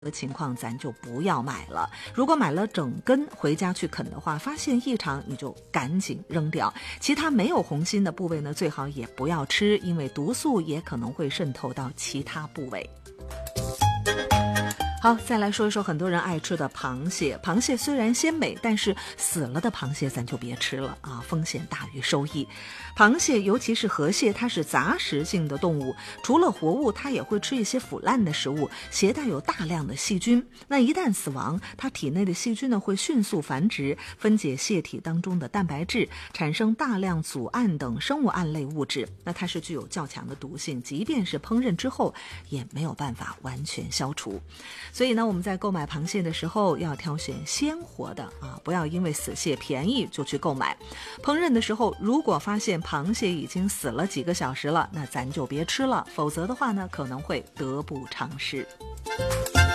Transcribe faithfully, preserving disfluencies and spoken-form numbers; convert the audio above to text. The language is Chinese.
的情况咱就不要买了。如果买了整根回家去啃的话，发现异常你就赶紧扔掉。其他没有红心的部位呢，最好也不要吃，因为毒素也可能会渗透到其他部位。好，再来说一说很多人爱吃的螃蟹。螃蟹虽然鲜美，但是死了的螃蟹咱就别吃了啊，风险大于收益。螃蟹尤其是河蟹，它是杂食性的动物，除了活物，它也会吃一些腐烂的食物，携带有大量的细菌。那一旦死亡，它体内的细菌呢会迅速繁殖，分解蟹体当中的蛋白质，产生大量组胺等生物胺类物质。那它是具有较强的毒性，即便是烹饪之后，也没有办法完全消除。所以呢，我们在购买螃蟹的时候要挑选鲜活的啊，不要因为死蟹便宜就去购买。烹饪的时候，如果发现螃蟹已经死了几个小时了，那咱就别吃了，否则的话呢，可能会得不偿失。